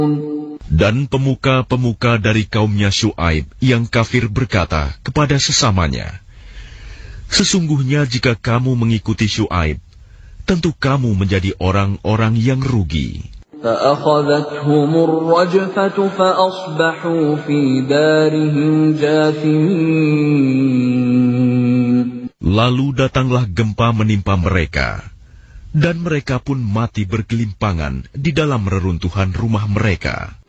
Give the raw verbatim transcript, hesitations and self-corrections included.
Dan pemuka-pemuka dari kaumnya Syuaib yang kafir berkata kepada sesamanya, sesungguhnya jika kamu mengikuti Syuaib, tentu kamu menjadi orang-orang yang rugi. فَأَخَذَتْهُمُ الرَّجْفَةُ فَأَصْبَحُوا فِي دَارِهِمْ جَاثِمِينَ. Lalu datanglah gempa menimpa mereka, dan mereka pun mati bergelimpangan di dalam reruntuhan rumah mereka.